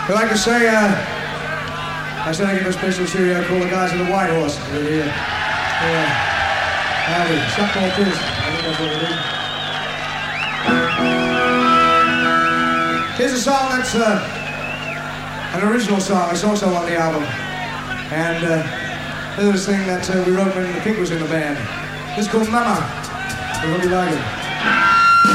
I'd like to say, I said I give a special cheerio call the guys of the White Horse. Howdy, suck more kids. I think that's what it is. Here's a song that's an original song. It's also on the album. And this is a thing that we wrote when the Kick was in the band. It's called Mama. We hope you like it.